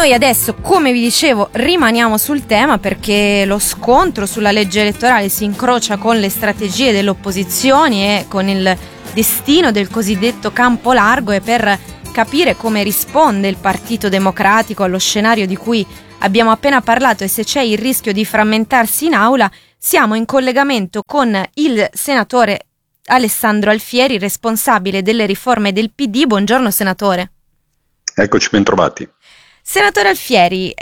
Noi adesso, come vi dicevo, rimaniamo sul tema perché lo scontro sulla legge elettorale si incrocia con le strategie delle opposizioni e con il destino del cosiddetto campo largo, e per capire come risponde il Partito Democratico allo scenario di cui abbiamo appena parlato e se c'è il rischio di frammentarsi in aula, siamo in collegamento con il senatore Alessandro Alfieri, responsabile delle riforme del PD. Buongiorno senatore. Eccoci, ben trovati. Senatore Alfieri,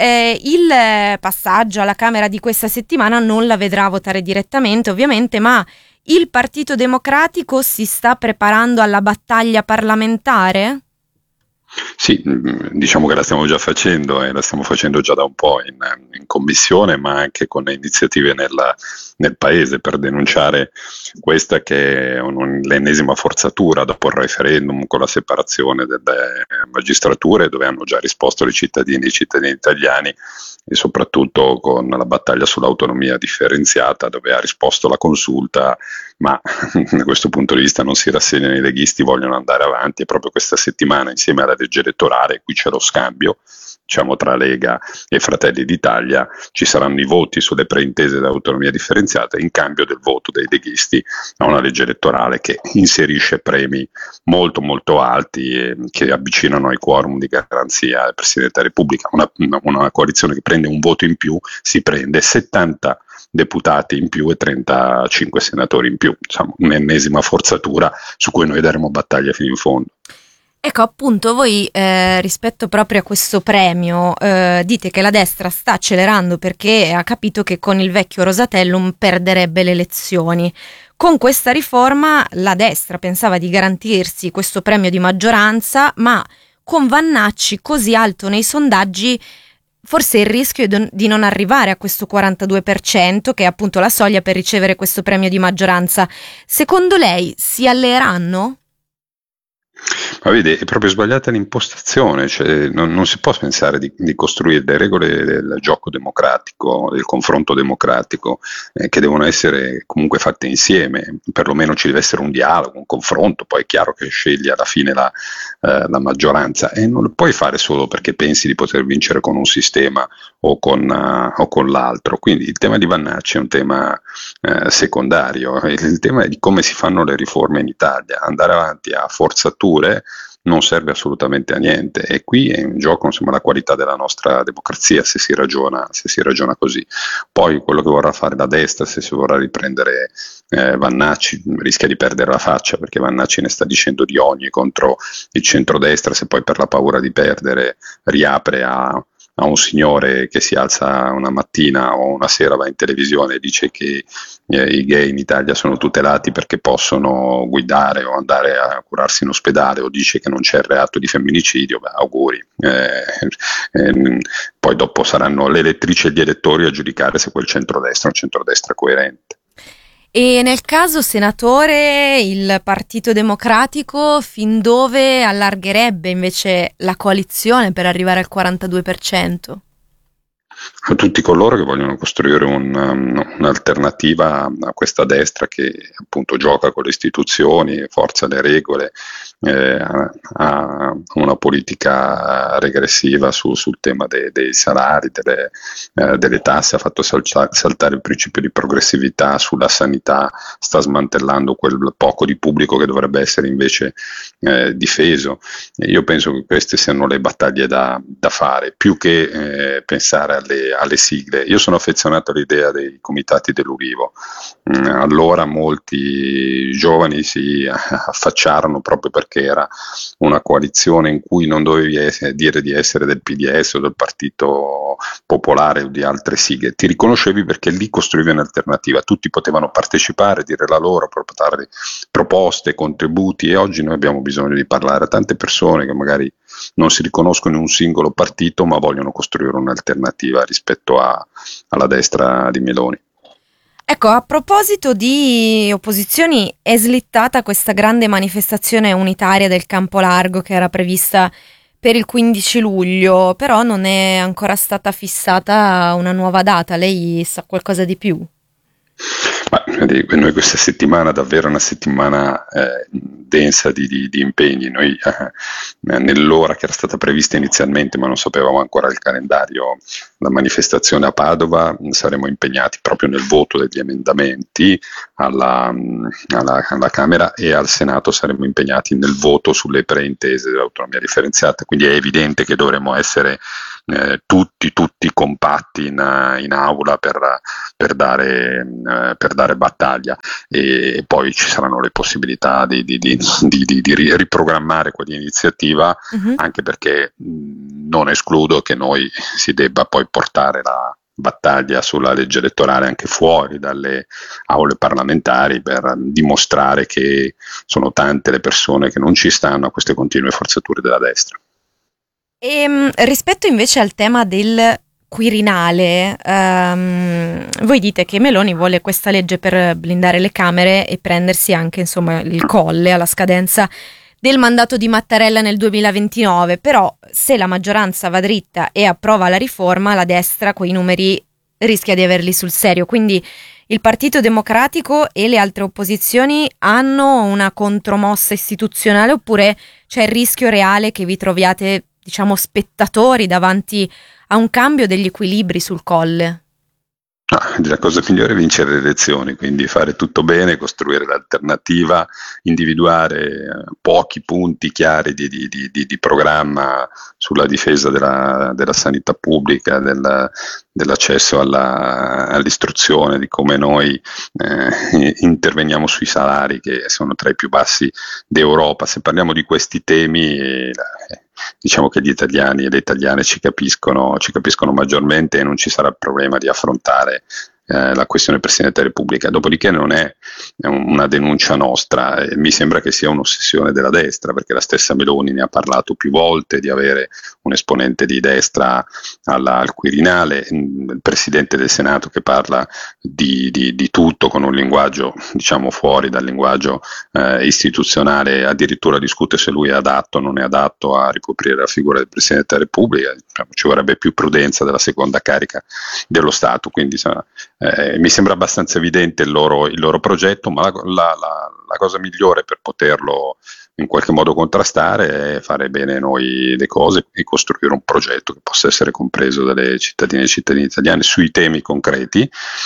il passaggio alla Camera di questa settimana non la vedrà votare direttamente ovviamente, ma il Partito Democratico si sta preparando alla battaglia parlamentare? Sì, diciamo che la stiamo già facendo e la stiamo facendo già da un po' in commissione, ma anche con le iniziative nel paese per denunciare questa che è l'ennesima forzatura dopo il referendum con la separazione delle magistrature, dove hanno già risposto i cittadini italiani, e soprattutto con la battaglia sull'autonomia differenziata, dove ha risposto la Consulta, ma da questo punto di vista non si rassegnano i leghisti, vogliono andare avanti, e proprio questa settimana, insieme alla legge elettorale, qui c'è lo scambio, diciamo, tra Lega e Fratelli d'Italia, ci saranno i voti sulle preintese dell'autonomia differenziata in cambio del voto dei leghisti a una legge elettorale che inserisce premi molto molto alti e che avvicinano ai quorum di garanzia del Presidente della Repubblica. Una coalizione che prende un voto in più si prende 70 deputati in più e 35 senatori in più, insomma un'ennesima forzatura su cui noi daremo battaglia fino in fondo. Ecco, appunto, voi rispetto proprio a questo premio dite che la destra sta accelerando perché ha capito che con il vecchio Rosatellum perderebbe le elezioni. Con questa riforma la destra pensava di garantirsi questo premio di maggioranza, ma con Vannacci così alto nei sondaggi forse il rischio è di non arrivare a questo 42%, che è appunto la soglia per ricevere questo premio di maggioranza. Secondo lei si alleeranno? Ma vede, è proprio sbagliata l'impostazione, cioè non si può pensare di costruire le regole del gioco democratico, del confronto democratico, che devono essere comunque fatte insieme, perlomeno ci deve essere un dialogo, un confronto, poi è chiaro che scegli alla fine la maggioranza, e non lo puoi fare solo perché pensi di poter vincere con un sistema o con l'altro. Quindi il tema di Vannacci è un tema secondario, il tema è di come si fanno le riforme in Italia. Andare avanti a forzature non serve assolutamente a niente, e qui è in gioco, insomma, la qualità della nostra democrazia se si ragiona così. Poi quello che vorrà fare la destra, se si vorrà riprendere Vannacci, rischia di perdere la faccia, perché Vannacci ne sta dicendo di ogni contro il centrodestra, se poi per la paura di perdere riapre a un signore che si alza una mattina o una sera, va in televisione e dice che i gay in Italia sono tutelati perché possono guidare o andare a curarsi in ospedale, o dice che non c'è il reato di femminicidio, beh, auguri. Poi dopo saranno le elettrici e gli elettori a giudicare se quel centrodestra è un centrodestra coerente. E nel caso, senatore, il Partito Democratico fin dove allargherebbe invece la coalizione per arrivare al 42%? A tutti coloro che vogliono costruire un'alternativa a questa destra che appunto gioca con le istituzioni, forza le regole, ha una politica regressiva sul tema dei salari, delle tasse, ha fatto saltare il principio di progressività sulla sanità, sta smantellando quel poco di pubblico che dovrebbe essere invece difeso. E io penso che queste siano le battaglie da fare, più che pensare alle sigle. Io sono affezionato all'idea dei comitati dell'Ulivo. Allora molti giovani si affacciarono proprio perché era una coalizione in cui non dovevi dire di essere del PDS o del Partito Popolare o di altre sigle, ti riconoscevi perché lì costruivi un'alternativa, tutti potevano partecipare, dire la loro, portare proposte, contributi, e oggi noi abbiamo bisogno di parlare a tante persone che magari non si riconoscono in un singolo partito ma vogliono costruire un'alternativa rispetto alla destra di Meloni. Ecco, a proposito di opposizioni, è slittata questa grande manifestazione unitaria del Campo Largo che era prevista per il 15 luglio, però non è ancora stata fissata una nuova data. Lei sa qualcosa di più? Ma, noi questa settimana davvero una settimana densa di impegni. Noi nell'ora che era stata prevista inizialmente, ma non sapevamo ancora il calendario, la manifestazione a Padova, saremo impegnati proprio nel voto degli emendamenti alla Camera, e al Senato saremo impegnati nel voto sulle preintese dell'autonomia differenziata. Quindi è evidente che dovremo essere tutti compatti in aula per dare battaglia, e poi ci saranno le possibilità di riprogrammare quell'iniziativa, anche perché non escludo che noi si debba poi portare la battaglia sulla legge elettorale anche fuori dalle aule parlamentari, per dimostrare che sono tante le persone che non ci stanno a queste continue forzature della destra. Rispetto invece al tema del Quirinale, voi dite che Meloni vuole questa legge per blindare le Camere e prendersi anche, insomma, il Colle alla scadenza del mandato di Mattarella nel 2029, però se la maggioranza va dritta e approva la riforma, la destra quei numeri rischia di averli sul serio. Quindi il Partito Democratico e le altre opposizioni hanno una contromossa istituzionale, oppure c'è il rischio reale che vi troviate, diciamo, spettatori davanti a un cambio degli equilibri sul Colle? La cosa migliore è vincere le elezioni, quindi fare tutto bene, costruire l'alternativa, individuare pochi punti chiari di programma sulla difesa della sanità pubblica, dell'accesso all'istruzione, di come noi interveniamo sui salari che sono tra i più bassi d'Europa. Se parliamo di questi temi, diciamo che gli italiani e le italiane ci capiscono maggiormente, e non ci sarà problema di affrontare la questione del Presidente della Repubblica. Dopodiché non è una denuncia nostra, mi sembra che sia un'ossessione della destra, perché la stessa Meloni ne ha parlato più volte di avere un esponente di destra al Quirinale, il Presidente del Senato che parla di tutto con un linguaggio, diciamo, fuori dal linguaggio istituzionale, addirittura discute se lui è adatto o non è adatto a ricoprire la figura del Presidente della Repubblica. Ci vorrebbe più prudenza della seconda carica dello Stato, quindi mi sembra abbastanza evidente il loro progetto, ma la cosa migliore per poterlo in qualche modo contrastare è fare bene noi le cose e costruire un progetto che possa essere compreso dalle cittadine e cittadini italiani sui temi concreti,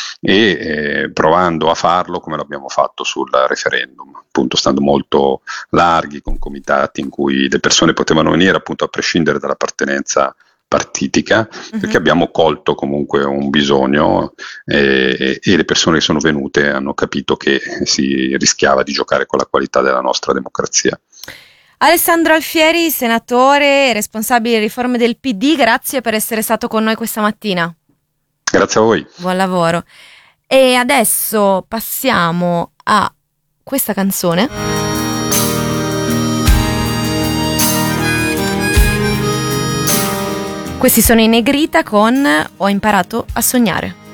e provando a farlo come l'abbiamo fatto sul referendum, appunto stando molto larghi, con comitati in cui le persone potevano venire appunto a prescindere dall'appartenenza partitica, perché abbiamo colto comunque un bisogno, e le persone che sono venute hanno capito che si rischiava di giocare con la qualità della nostra democrazia. Alessandro Alfieri, senatore e responsabile riforme del PD, grazie per essere stato con noi questa mattina. Grazie a voi. Buon lavoro. E adesso passiamo a questa canzone. Questi sono i Negrita con Ho imparato a sognare.